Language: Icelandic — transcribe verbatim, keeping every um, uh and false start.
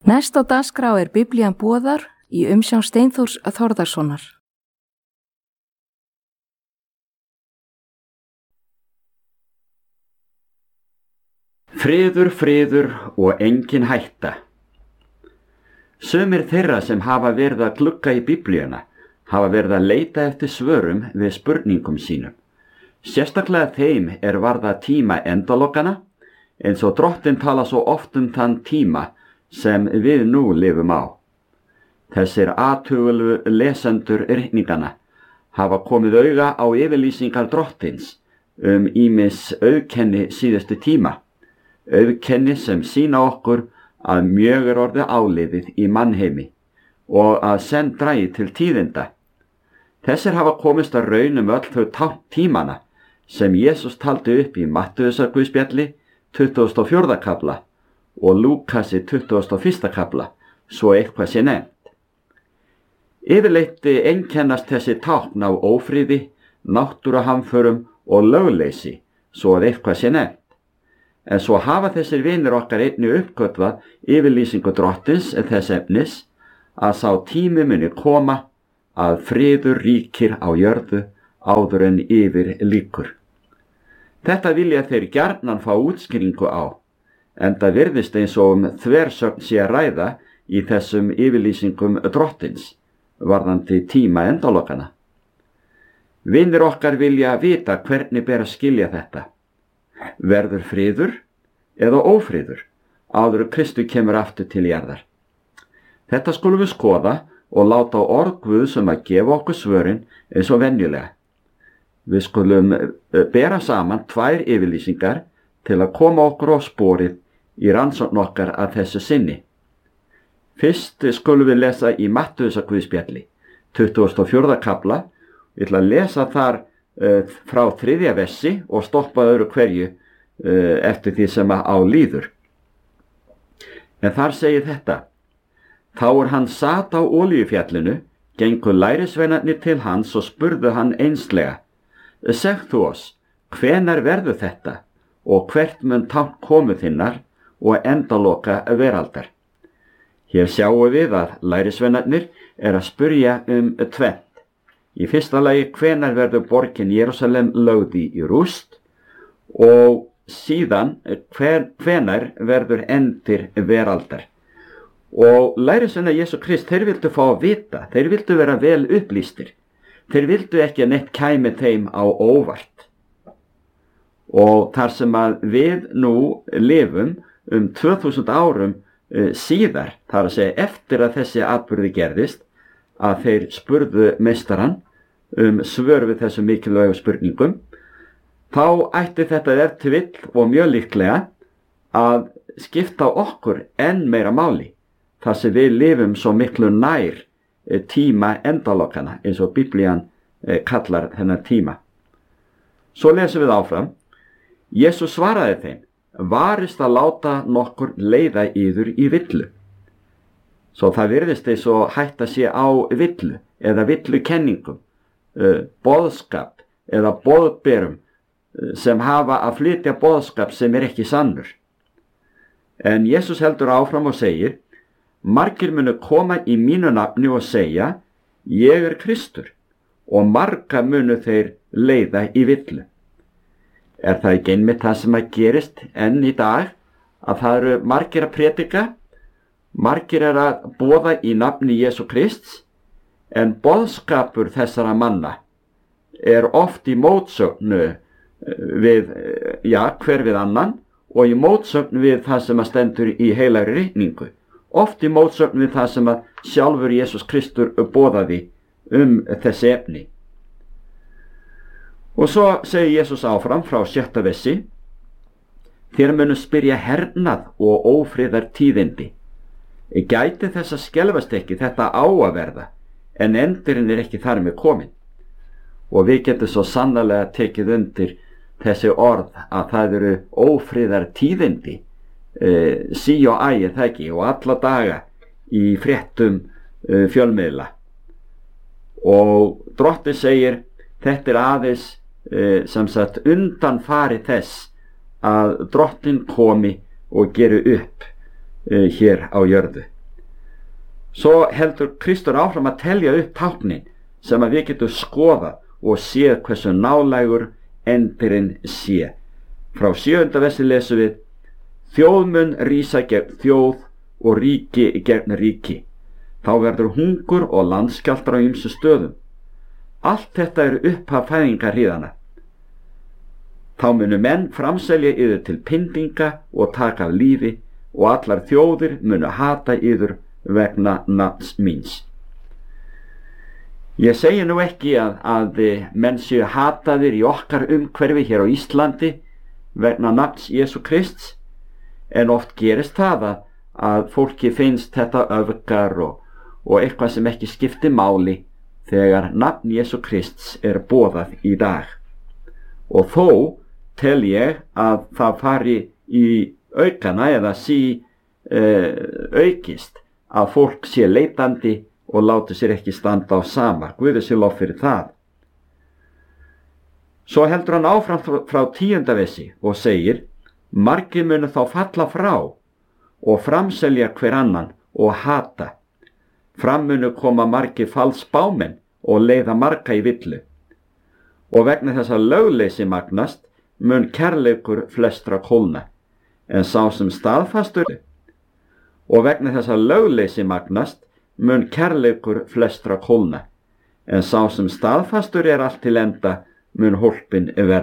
Næst á dagskrá er Biblían boðar í umsjón Steinþórs Þórðarsonar. Friður, friður og engin hætta. Sumir þeirra sem hafa verið að glugga í Biblíuna hafa verið að leita eftir svörum við spurningum sínum. Sérstaklega þeim er varða tíma endalokana, eins og Drottinn tala svo oft um þann tíma sem við nú lifum á. Þessir athugulu lesendur ritningana hafa komið auga á yfirlýsingar Drottins um ýmis auðkenni síðustu tíma, auðkenni sem sýna okkur að mjög er orðið áliðið í mannheimi og að senn dragi til tíðinda. Þessir hafa komist að raun um öll þau tákn tímana sem Jesús taldi upp í Mattheusarguðspjalli tuttugasta og fjórða kafla og Lúkasi tuttugasta og fyrsta kafla, svo eitthvað sé nefnt. Yfirleitt einkennast þessi tákn á ófriði, náttúruhamförum og lögleysi, svo að eitthvað sé nefnt. En svo hafa þessir vinir okkar einnig uppgötvað yfirlýsingu Drottins þess efnis að sá tími muni koma að friður ríkir á jörðu áður en yfir lýkur. Þetta vilja þeir gjarnan fá útskýringu á, enda virðist eins og um þversögn sé að ræða í þessum yfirlýsingum Drottins varðandi tíma endalokana. Vinir okkar vilja vita hvernig ber að skilja þetta. Verður friður eða ófriður áður Kristu kemur aftur til jarðar? Þetta skulum við skoða og láta orð Guðs um að gefa okkur svörin eins og venjulega. Við skulum bera saman tvær yfirlýsingar til að koma okkur á sporið í rannsókn okkar að þessu sinni. Fyrst skulum við lesa í Mattheusarguðspjalli, tuttugasta og fjórða kafla. Ég ætla að lesa þar uh, frá þriðja versi og stoppa öðru hverju uh, eftir því sem á líður. En þar segir þetta: Þá er hann sat á Olíufjallinu, gengu lærisveinarnir til hans og spurðu hann einslega: Segð þú oss, hvenær verður þetta og hvert mun tákn komu þinnar og endaloka veraldar? Hér sjáum við að lærisveinarnir er að spyrja um tvennt. Í fyrsta lagi, hvenær verður borgin Jerúsalem lögð í rúst, og síðan hver, hvenær verður endir veraldar. Og lærisveinar Jesú Krist, þeir vildu fá að vita, þeir vildu vera vel upplýstir. Þeir vildu ekki að neitt kæmi þeim á óvart. Og þar sem að við nú lifum um tvö þúsund árum uh, síðar, þar að segja eftir að þessi atburði gerðist, að þeir spurðu meistarann um svör við þessu mikilvægu spurningum, þá ætti þetta ef til vill og mjög líklega að skipta okkur enn meira máli, þar sem við lifum svo miklu nær tíma endalokana, eins og Biblían kallar þennan tíma. Svo lesum við áfram. Jesús svaraði þeim: Varist að láta nokkur leiða yður í villu. Svo það virðist eins og hætta sé á villu eða villukenningum, uh, boðskap eða boðberum uh, sem hafa að flytja boðskap sem er ekki sannur. En Jesús heldur áfram og segir: Margir munu koma í mínu nafni og segja: Ég er Kristur, og marga munu þeir leiða í villu. Er það ekki einmitt það sem að gerist enn í dag, að það eru margir að predika, margir er að boða í nafni Jesú Krists, en boðskapur þessara manna er oft í mótsögn við, já, hver við annan, og í mótsögn við það sem að stendur í heilagri ritningu, oft í mótsögn við það sem að sjálfur Jesús Kristur boðaði um þessi efni. Og svo segir Jesús áfram frá sjötta versi: Þér munu spyrja hernað og ófriðar tíðindi. Gæti þess að skelfast ekki, þetta á að verða, en endurinn er ekki þar með komin. Og við getum svo sannarlega tekið undir þessi orð að það eru ófriðar tíðindi, e, sí og æ, er það ekki, og alla daga í fréttum e, fjölmiðla. Og Drottinn segir: Þetta er aðeins e, sem sagt undanfari þess að Drottinn komi og geri upp e, hér á jörðu. Svo heldur Kristur áfram að telja upp táknin sem að við getum skoða og séð hversu nálægur endirinn sé. Frá sjöunda versi lesum við: þjóð mun rísa gegn þjóð og ríki gegn ríki. Þá verður hungur og landskjálftar á ýmsum stöðum. Allt þetta er upphaf fæðingarhríðanna. Þá munu menn framselja yður til pyndinga og taka af lífi, og allar þjóðir munu hata yður vegna nafns míns. Ég segi nú ekki að, að menn séu hataðir í okkar umhverfi hér á Íslandi vegna nafns Jesú Krists, en oft gerist það að, að fólki finnst þetta öfgar og, og eitthvað sem ekki skipti máli þegar nafn Jesú Krists er boðað í dag. Og þó tel ég að það fari í aukana eða sí uh, aukist að fólk sé leitandi og láti sér ekki standa á sama. Guði sé lof fyrir það. Svo heldur hann áfram frá tíunda versi og segir: margir munu þá falla frá og framselja hver annan og hata. Fram munu koma margir falsbámenn og leiða marga í villu. Og vegna þess að lögleysi magnast mun kærleikur flestra kólna, en sá sem staðfastur og vegna þess að lögleysi magnast mun kærleikur flestra kólna, en sá sem staðfastur er allt til enda mun hólpin verða.